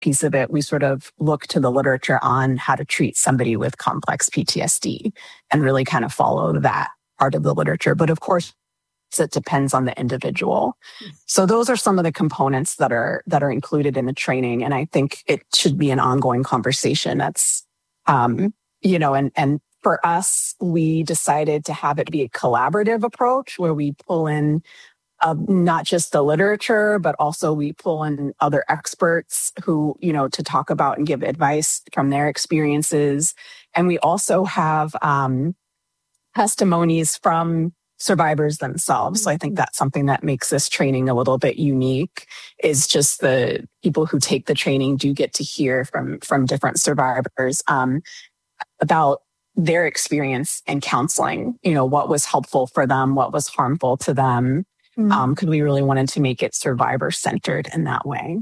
piece of it, we sort of look to the literature on how to treat somebody with complex PTSD and really kind of follow that part of the literature. But of course, it depends on the individual. So those are some of the components that are included in the training. And I think it should be an ongoing conversation. That's, and for us, we decided to have it be a collaborative approach where we pull in not just the literature, but also we pull in other experts who, to talk about and give advice from their experiences. And we also have testimonies from survivors themselves. So I think that's something that makes this training a little bit unique, is just the people who take the training do get to hear from different survivors about their experience in counseling, what was helpful for them, what was harmful to them. Because we really wanted to make it survivor-centered in that way.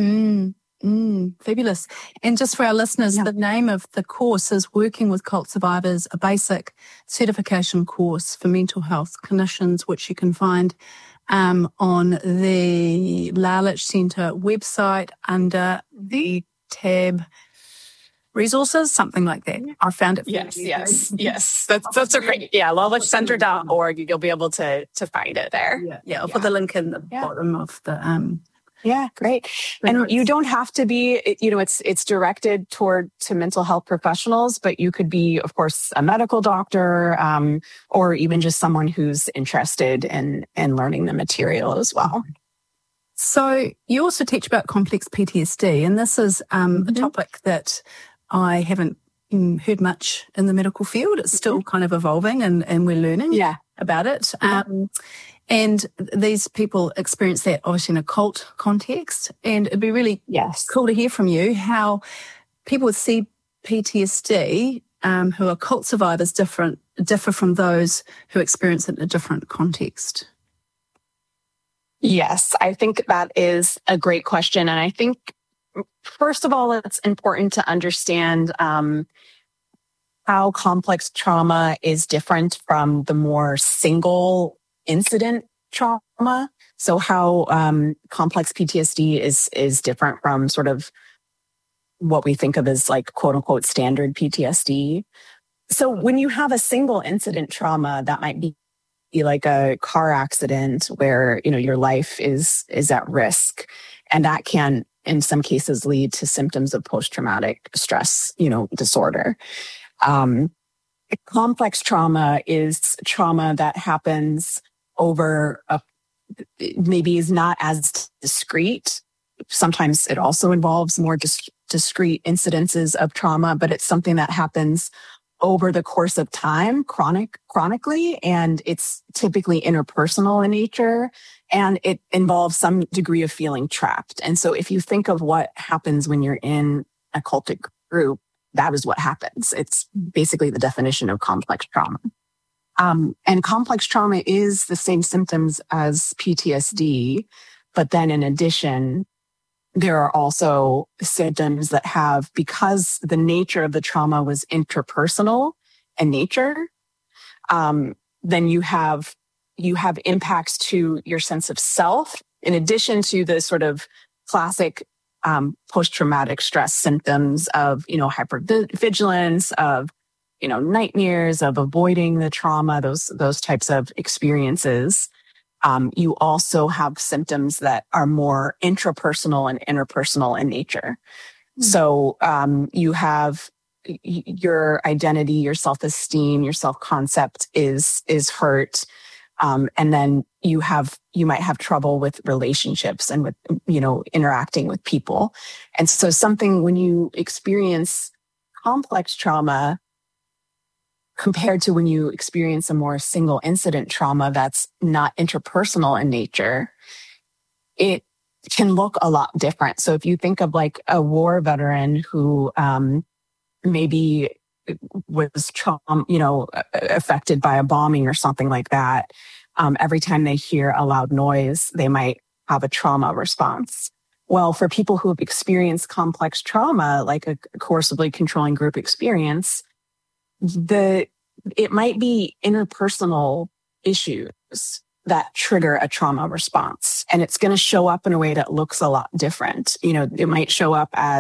Fabulous. And just for our listeners, the name of the course is Working with Cult Survivors, a basic certification course for mental health clinicians, which you can find on the Lalage Centre website under the tab resources, something like that. I found it. Yes. That's a great, lalagecenter.org. You'll be able to find it there. I'll put the link in the bottom of the, Yeah, great. And you don't have to be, it's directed to mental health professionals, but you could be, of course, a medical doctor, or even just someone who's interested in learning the material as well. So you also teach about complex PTSD, and this is a topic that I haven't heard much in the medical field. It's still kind of evolving and we're learning about it. And these people experience that obviously in a cult context. And it'd be really cool to hear from you how people with CPTSD who are cult survivors differ from those who experience it in a different context. Yes, I think that is a great question. And I think, first of all, it's important to understand how complex trauma is different from the more single incident trauma. So how complex PTSD is different from sort of what we think of as like quote unquote standard PTSD. So when you have a single incident trauma, that might be like a car accident where, your life is at risk. And that can, in some cases, lead to symptoms of post-traumatic stress, disorder. Complex trauma is trauma that happens over maybe is not as discrete. Sometimes it also involves more discrete incidences of trauma, but it's something that happens over the course of time, chronically, and it's typically interpersonal in nature, and it involves some degree of feeling trapped. And so if you think of what happens when you're in a cultic group, that is what happens. It's basically the definition of complex trauma. And complex trauma is the same symptoms as PTSD, but then in addition, there are also symptoms that have, because the nature of the trauma was interpersonal in nature, then you have impacts to your sense of self, in addition to the sort of classic post-traumatic stress symptoms of, hypervigilance, of, nightmares, of avoiding the trauma, those types of experiences. You also have symptoms that are more intrapersonal and interpersonal in nature. So you have your identity, your self-esteem, your self-concept is hurt. And then you might have trouble with relationships and with, interacting with people. And so when you experience complex trauma, compared to when you experience a more single incident trauma that's not interpersonal in nature, it can look a lot different. So if you think of like a war veteran who maybe was affected by a bombing or something like that, every time they hear a loud noise, they might have a trauma response. Well, for people who have experienced complex trauma, like a coercively controlling group experience, it might be interpersonal issues that trigger a trauma response. and it's going to show up in a way that looks a lot different. You know, it might show up as